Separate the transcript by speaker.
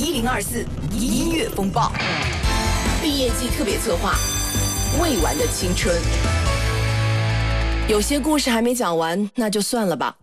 Speaker 1: 1024音乐风暴毕业季特别策划，未完的青春。有些故事还没讲完，那就算了吧。